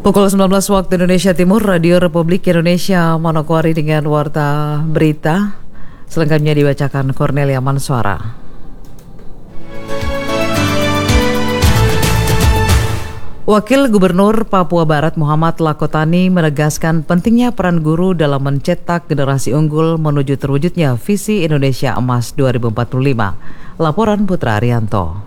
Pukul 19 waktu Indonesia Timur, Radio Republik Indonesia Manokwari dengan warta berita. Selengkapnya dibacakan Cornelia Manswara. Wakil Gubernur Papua Barat Muhammad Lakotani menegaskan pentingnya peran guru dalam mencetak generasi unggul menuju terwujudnya visi Indonesia Emas 2045. Laporan Putra Arianto.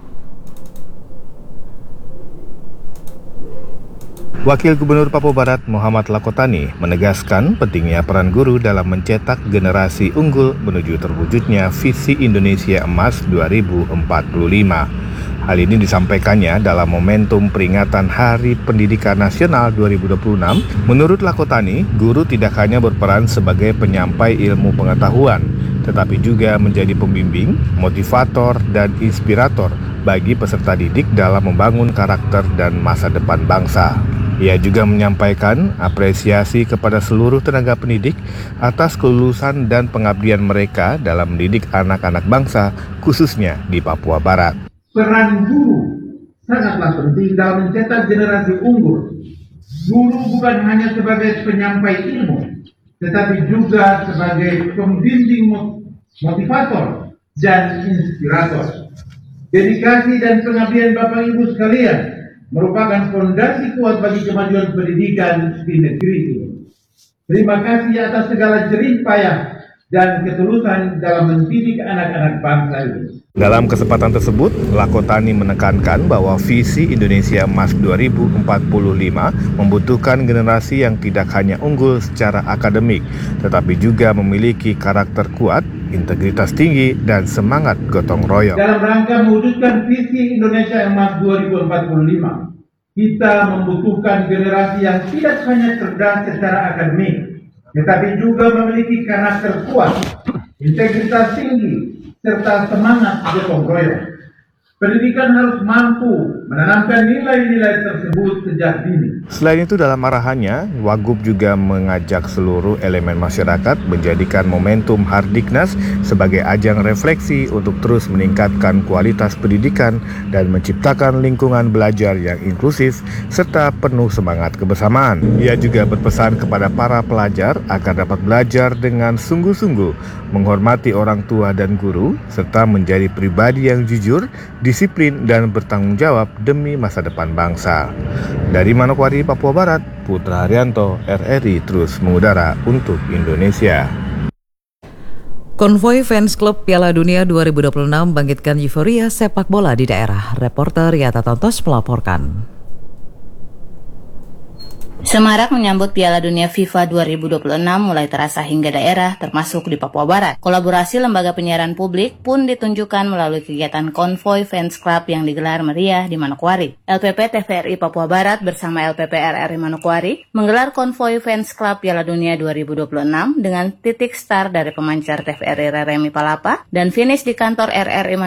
Wakil Gubernur Papua Barat Muhammad Lakotani menegaskan pentingnya peran guru dalam mencetak generasi unggul menuju terwujudnya visi Indonesia Emas 2045. Hal ini disampaikannya dalam momentum peringatan Hari Pendidikan Nasional 2026. Menurut Lakotani, guru tidak hanya berperan sebagai penyampai ilmu pengetahuan, tetapi juga menjadi pembimbing, motivator, dan inspirator bagi peserta didik dalam membangun karakter dan masa depan bangsa. Ia juga menyampaikan apresiasi kepada seluruh tenaga pendidik atas kelulusan dan pengabdian mereka dalam mendidik anak-anak bangsa, khususnya di Papua Barat. Peran guru sangatlah penting dalam mencetak generasi unggul. Guru bukan hanya sebagai penyampai ilmu, tetapi juga sebagai pembimbing, motivator, dan inspirator. Dedikasi dan pengabdian Bapak Ibu sekalian merupakan fondasi kuat bagi kemajuan pendidikan di negeri ini. Terima kasih atas segala jerih payah dan ketulusan dalam mendidik anak-anak bangsa ini. Dalam kesempatan tersebut, Lakotani menekankan bahwa visi Indonesia Emas 2045 membutuhkan generasi yang tidak hanya unggul secara akademik, tetapi juga memiliki karakter kuat, integritas tinggi, dan semangat gotong royong. Dalam rangka mewujudkan visi Indonesia Emas 2045, kita membutuhkan generasi yang tidak hanya cerdas secara akademik, tetapi juga memiliki karakter kuat, integritas tinggi, serta semangat gotong royong. Pendidikan harus mampu menanamkan nilai-nilai tersebut sejak dini. Selain itu, dalam arahannya, Wagub juga mengajak seluruh elemen masyarakat menjadikan momentum Hardiknas sebagai ajang refleksi untuk terus meningkatkan kualitas pendidikan dan menciptakan lingkungan belajar yang inklusif serta penuh semangat kebersamaan. Ia juga berpesan kepada para pelajar agar dapat belajar dengan sungguh-sungguh, menghormati orang tua dan guru, serta menjadi pribadi yang jujur, disiplin, dan bertanggung jawab demi masa depan bangsa. Dari Manokwari, Papua Barat, Putra Arianto, RRI terus mengudara untuk Indonesia. Konvoi Fans Club Piala Dunia 2026 bangkitkan euforia sepak bola di daerah. Reporter Yata Tontos melaporkan. Semarak menyambut Piala Dunia FIFA 2026 mulai terasa hingga daerah, termasuk di Papua Barat. Kolaborasi lembaga penyiaran publik pun ditunjukkan melalui kegiatan Konvoi Fans Club yang digelar meriah di Manokwari. LPP TVRI Papua Barat bersama LPP RRI Manokwari menggelar Konvoi Fans Club Piala Dunia 2026 dengan titik start dari pemancar TVRI Reremi Palapa dan finish di kantor RRI Manokwari